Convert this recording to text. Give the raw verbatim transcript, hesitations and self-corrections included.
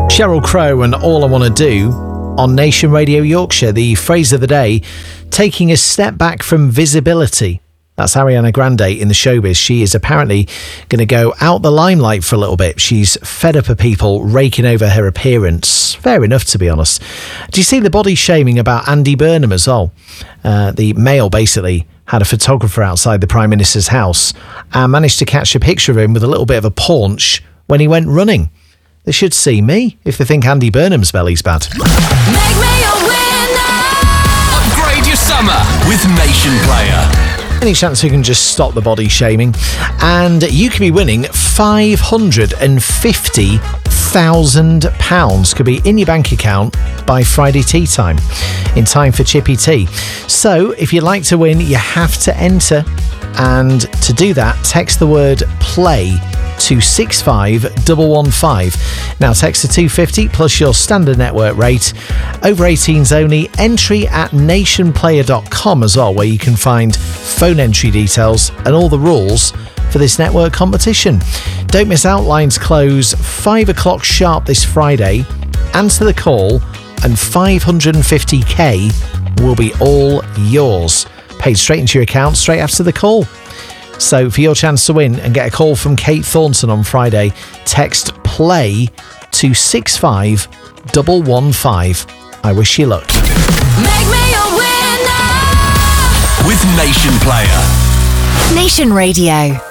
Sheryl Crow and All I Want to Do on Nation Radio Yorkshire. The phrase of the day, taking a step back from visibility. That's Ariana Grande in the showbiz. She is apparently going to go out the limelight for a little bit. She's fed up of people raking over her appearance. Fair enough, to be honest. Do you see the body shaming about Andy Burnham as well? Uh, the Mail basically had a photographer outside the Prime Minister's house and managed to catch a picture of him with a little bit of a paunch when he went running. They should see me if they think Andy Burnham's belly's bad. Make me a winner. Upgrade your summer with Nation Player. Any chance we can just stop the body shaming? And you could be winning five hundred fifty thousand pounds. Could be in your bank account by Friday tea time, in time for Chippy Tea. So if you'd like to win, you have to enter. And to do that, text the word play to six five one one five. Now text to two fifty plus your standard network rate. Over eighteens only. Entry at nation player dot com as well, where you can find phone entry details and all the rules for this network competition. Don't miss out. Lines close five o'clock sharp this Friday. Answer the call and five hundred fifty k will be all yours. Paid straight into your account straight after the call. So for your chance to win and get a call from Kate Thornton on Friday, text play to six five one one five. I wish you luck. Make me a winner with Nation Player. Nation Radio.